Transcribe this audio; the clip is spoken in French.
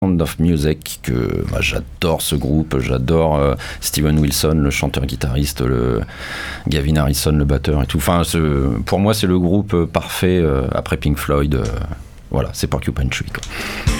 Sound of Music, que j'adore ce groupe, j'adore Steven Wilson, le chanteur-guitariste, Gavin Harrison, le batteur et tout. Enfin, pour moi, c'est le groupe parfait après Pink Floyd. Voilà, c'est Porcupine Tree, quoi.